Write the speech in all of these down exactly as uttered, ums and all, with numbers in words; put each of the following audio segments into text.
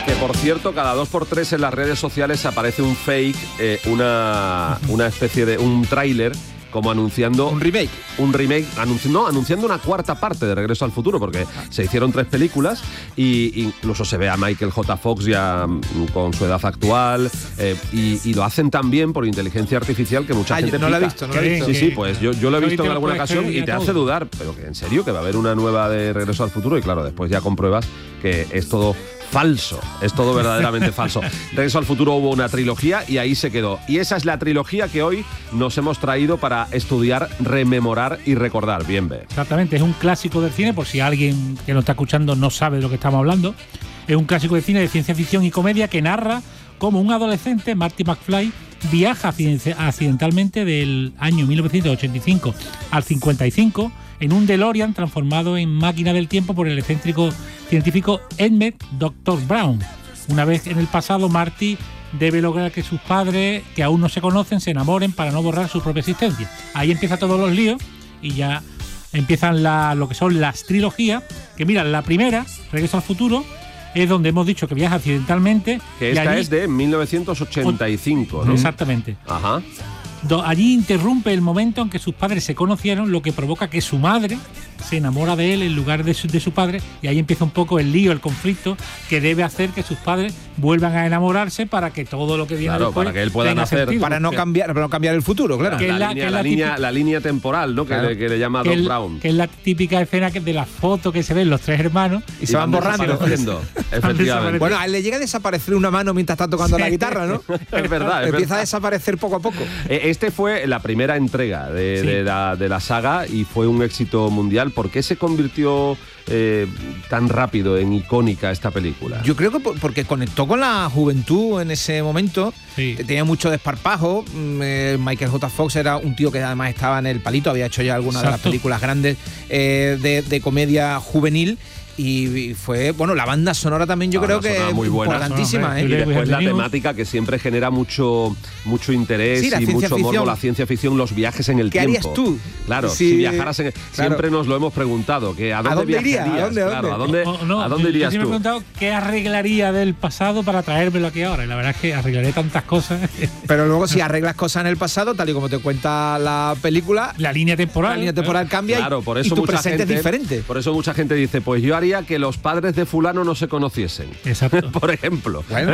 Que por cierto, cada dos por tres en las redes sociales aparece un fake, eh, una, una especie de un tráiler como anunciando un remake, un remake, anunci- no, anunciando una cuarta parte de Regreso al Futuro, porque se hicieron tres películas y incluso se ve a Michael J. Fox ya con su edad actual eh, y, y lo hacen tan bien por inteligencia artificial que mucha ah, gente no lo he pica. visto, no lo he visto. Sí, sí, pues yo, yo lo he visto en alguna ocasión y te todo. hace dudar, pero que en serio que va a haber una nueva de Regreso al Futuro y claro, después ya compruebas que es todo falso, es todo verdaderamente falso. Regreso al Futuro hubo una trilogía y ahí se quedó. Y esa es la trilogía que hoy nos hemos traído para estudiar, rememorar y recordar. Bien, ve. Exactamente, es un clásico del cine, por si alguien que nos está escuchando no sabe de lo que estamos hablando. Es un clásico de cine de ciencia ficción y comedia que narra cómo un adolescente, Marty McFly, viaja accidentalmente del año mil novecientos ochenta y cinco al cincuenta y cinco en un DeLorean transformado en máquina del tiempo por el excéntrico científico Emmett doctor Brown. Una vez en el pasado, Marty debe lograr que sus padres, que aún no se conocen, se enamoren para no borrar su propia existencia. Ahí empieza todos los líos y ya empiezan la, lo que son las trilogías, que mira, la primera, Regreso al Futuro, es donde hemos dicho que viaja accidentalmente. Que esta allí, es de mil novecientos ochenta y cinco, ¿no? Exactamente. Ajá. Do, allí interrumpe el momento en que sus padres se conocieron, lo que provoca que su madre se enamora de él en lugar de su, de su padre, y ahí empieza un poco el lío, el conflicto que debe hacer que sus padres vuelvan a enamorarse para que todo lo que viene claro, después para que él pueda tenga nacer. sentido. Para no cambiar, para no cambiar el futuro, claro. Que la, es la- línea, que es la, la línea, típica- la línea temporal, ¿no? Claro. Que, le, que le llama que, Doc es, Brown. que es la típica escena que de la foto que se ven los tres hermanos Y se van borrando. desapareciendo, efectivamente. Bueno, a él le llega a desaparecer una mano mientras está tocando Sí. la guitarra, ¿no? Es verdad, es Empieza verdad. a desaparecer poco a poco. Eh, Este fue la primera entrega de, Sí. de la, de la saga y fue un éxito mundial. ¿Por qué se convirtió eh, tan rápido en icónica esta película? Yo creo que por- porque conectó con la juventud en ese momento. Sí. Eh, Tenía mucho desparpajo. Mm, eh, Michael J. Fox era un tío que además estaba en el palito, había hecho ya algunas de las Exacto. películas grandes eh, de, de comedia juvenil. Y, y fue, bueno, la banda sonora también yo La creo banda que sonora es muy buena. importantísima. Y Y ¿eh? Juliette después la Binoche. temática que siempre genera mucho mucho interés Sí, la y ciencia mucho morbo, ficción. la ciencia ficción, los viajes en el ¿Qué tiempo. harías tú? Claro, Sí, si viajaras en, claro. siempre nos lo hemos preguntado, que a dónde, dónde iría? viajarías? ¿A dónde, a Claro, dónde? ¿a dónde, O- no, ¿a dónde yo irías sí me he tú? preguntado qué arreglaría del pasado para traérmelo aquí ahora. Y la verdad es que arreglaré tantas cosas. Pero luego si arreglas cosas en el pasado, tal y como te cuenta la película, La línea temporal. la línea temporal cambia y- Claro, por y, eso tu mucha presente gente, es diferente. Por eso mucha gente dice, pues yo haría que los padres de fulano no se conociesen. Exacto. Por ejemplo. Bueno.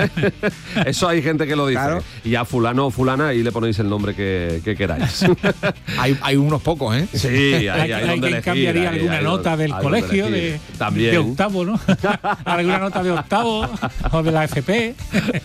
Eso hay gente que lo dice. Claro. Y a fulano o fulana ahí le ponéis el nombre que, que queráis. Hay, hay unos pocos, ¿eh? Sí, hay, Hay, hay hay donde quien elegir, cambiaría hay- alguna hay nota donde- del hay donde colegio de, elegir. También. de octavo, ¿no? Alguna nota de octavo o de la F P.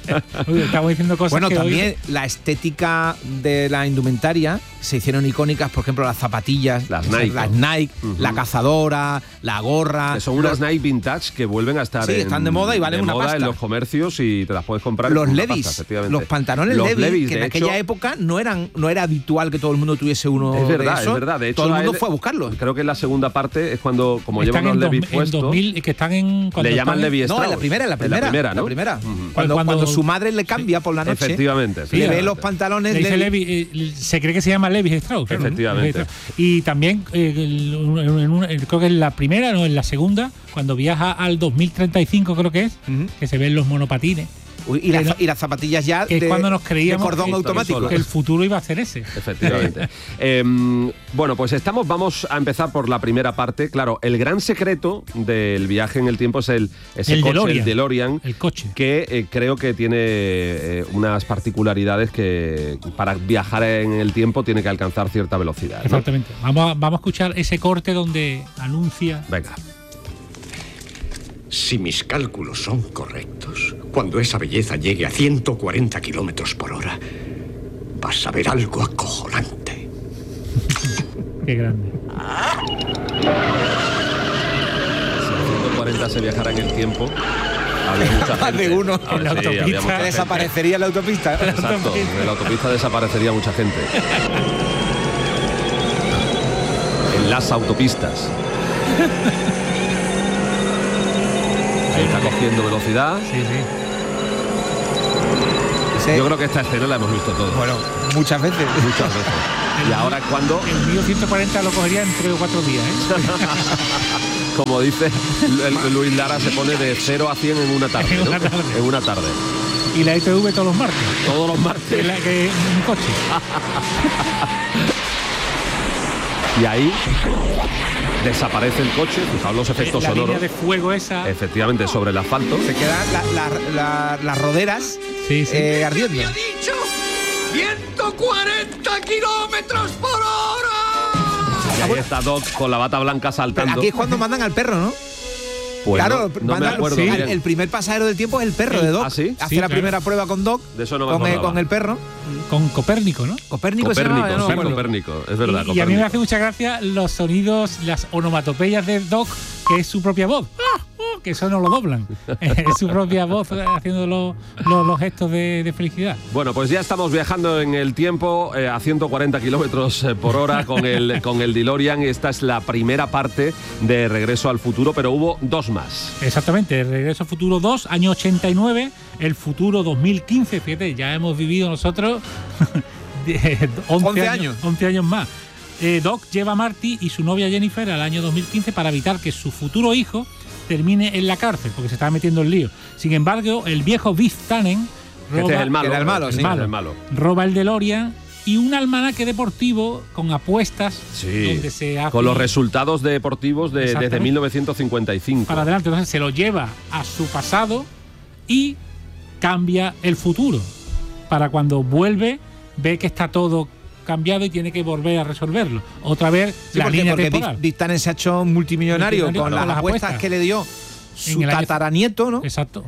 Uy, estamos diciendo cosas Bueno, que hoy- también la estética de la indumentaria se hicieron icónicas, por ejemplo, las zapatillas, Las esas- Nike. las Nike, Ujú. la cazadora, la gorra. Que son unas los, Nike vintage que vuelven a estar Sí, en, están de moda y valen de una moda pasta. en los comercios y te las puedes comprar los por una Levi's, pasta, efectivamente. los pantalones Los Levi's, Levi's, que en de aquella hecho, época no eran no era habitual que todo el mundo tuviese uno es verdad, de esos. es verdad. De hecho, todo el mundo a él- fue a buscarlos. Creo que en la segunda parte es cuando, como están llevan en, los dos- Levi's en puestos, dos mil, que están en... cuando le llaman están en- Levi No, Strauss. en la primera, en la primera, En la primera, ¿no? primera. Ujú. Cuando, Cuando- cuando su madre le cambia por la noche, Efectivamente, le efectivamente. ve los pantalones Le dice Levi. Levi, eh, se cree que se llama Levi Strauss. claro. Efectivamente. Levi Strauss. Y también, eh, el- en una- en una- creo que en la primera, no, en la segunda, cuando viaja al dos mil treinta y cinco, creo que es, Ujú. que se ven los monopatines. Uy, y, las, que no- y las zapatillas ya que es de, cuando nos creíamos de cordón que- automático. Que el futuro iba a ser ese. Efectivamente. Eh, bueno, pues estamos, vamos a empezar por la primera parte. Claro, el gran secreto del viaje en el tiempo es el ese El coche, DeLorean. el DeLorean, El coche. que eh, creo que tiene eh, unas particularidades que para viajar en el tiempo tiene que alcanzar cierta velocidad, ¿no? Exactamente. Vamos a, vamos a escuchar ese corte donde anuncia. Venga. Si mis cálculos son correctos, cuando esa belleza llegue a ciento cuarenta kilómetros por hora, vas a ver algo acojonante. Qué grande. Si a ciento cuarenta se viajara en el tiempo, habría mucha Más gente. de uno. Ah, En la sí, habría autopista mucha gente. Desaparecería en la autopista. Exacto, en la autopista desaparecería mucha gente. En las autopistas. Ahí está cogiendo velocidad. Sí, sí. Sí. Yo creo que esta escena la hemos visto todos. Bueno, muchas veces. Muchas veces. Y ahora es cuando, El mío ciento cuarenta lo cogería en tres o cuatro días, ¿eh? como dice el- Luis Lara, se pone de cero a cien en una tarde, En ¿no? una tarde. En una tarde. Y la I T V todos los martes. Todos los Que martes. la- que un coche. Y ahí desaparece el coche, fijaos los efectos la sonoros. línea de fuego esa. Efectivamente, sobre el asfalto. Se quedan la- la- la- las roderas Sí, sí. eh, ardiendo. dicho! ¡ciento cuarenta kilómetros por hora! Y ahí está Doc con la bata blanca saltando. Aquí es cuando mandan al perro, ¿no? Pues claro, no, no me mandan- acuerdo sí, bien. el, el primer pasajero del tiempo es el perro El- de Doc. ¿Ah, sí? Hace Sí, la claro. primera prueba con Doc, De eso no me con, el, acordaba. con el perro. Con Copérnico, ¿no? Copérnico, se Copérnico, llamaba, yo no me sí, acuerdo. Copérnico, es verdad. Y, y a mí me Copérnico. hace mucha gracia los sonidos, las onomatopeyas de Doc, que es su propia voz. ¡Ah! ¡Oh! Que eso no lo doblan. Es su propia voz haciendo los, los, los gestos de, de felicidad. Bueno, pues ya estamos viajando en el tiempo eh, a ciento cuarenta kilómetros eh, por hora con el, con el DeLorean. Esta es la primera parte de Regreso al Futuro, pero hubo dos más. Exactamente, Regreso al Futuro dos, año ochenta y nueve, el futuro dos mil quince, fíjate, ya hemos vivido nosotros once, once años, años. once años más. Eh, Doc lleva a Marty y su novia Jennifer al año dos mil quince para evitar que su futuro hijo termine en la cárcel, porque se estaba metiendo en lío. Sin embargo, el viejo Biff Tannen roba, Este es el malo. que era el malo, este sí. es el malo. roba el DeLorean y un almanaque deportivo con apuestas Sí, donde se hace con los resultados deportivos de, Exactamente. desde mil novecientos cincuenta y cinco. para adelante. Entonces se lo lleva a su pasado y cambia el futuro. Para cuando vuelve, ve que está todo cambiado y tiene que volver a resolverlo. Otra vez Sí, la porque, línea porque temporal. Dick- Dick Tannen se ha hecho multimillonario, Multimillonario con con las, las apuestas, apuestas. que le dio su En el año- tataranieto, ¿no? Exacto.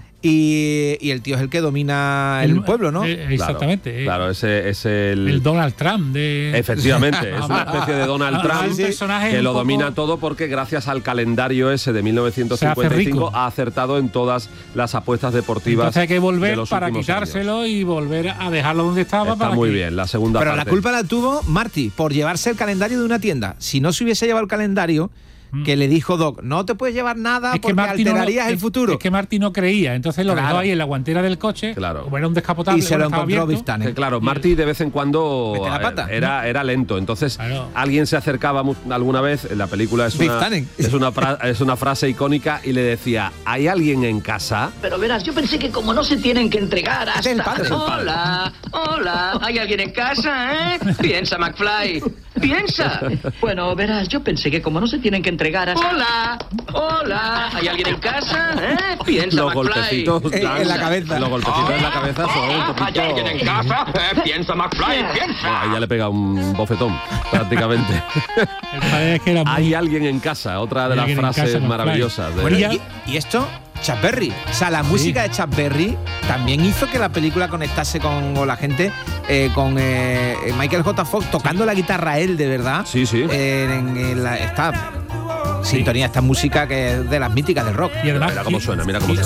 Y, y el tío es el que domina el, pueblo, ¿no? Eh, exactamente. eh, Claro, ese es el. El Donald Trump de. Efectivamente, es una especie de Donald Ah, Trump un personaje que un lo poco- domina todo porque gracias al calendario ese de mil novecientos cincuenta y Se hace cinco rico. ha acertado en todas las apuestas deportivas. Entonces hay que de volver los para últimos quitárselo años. y volver a dejarlo donde estaba. Está para muy que- bien, la segunda Pero parte. la culpa la tuvo Marty por llevarse el calendario de una tienda. Si no se hubiese llevado el calendario, que le dijo Doc, no te puedes llevar nada Es que porque Marty no lo- alterarías el es- futuro. Es que Marty no creía, entonces lo Claro. dejó ahí en la guantera del coche, Claro. como era un descapotable. y se lo bueno, estaba encontró abierto. Biff Tannen. Que claro, Marty de vez en cuando Mete la a ver, pata. era, era lento. Entonces, Claro. alguien se acercaba mu- alguna vez, en la película es Biff una, Tannen. es, una fra- es una frase icónica y le decía, ¿hay alguien en casa? Pero verás, yo pensé que como no se tienen que entregar hasta... Es el padre. Es el padre. Hola, hola, ¿hay alguien en casa, eh? Piensa, McFly, piensa. Bueno, verás, yo pensé que como no se tienen que entregar hasta... Hola, hola, ¿hay alguien en casa, eh? Piensa, Los McFly. golpecitos En- en la cabeza. Los golpecitos en la cabeza son un poquito. ¿Hay alguien en casa? Eh, piensa, McFly, piensa. Bueno, ahí ya le pega un bofetón, prácticamente. El padre es que era muy- Hay alguien en casa, otra de Hay las alguien en frases casa, McFly. maravillosas. de- Bueno, Ya- y, y esto, Chuck Berry. O sea, la música de Chuck Berry también hizo que la película conectase con, con la gente, eh, con eh, Michael J. Fox tocando la guitarra él, de verdad. Sí, sí. Eh, en, en la, esta sintonía, esta música que es de las míticas del rock. Y además, Mira cómo suena, mira cómo y-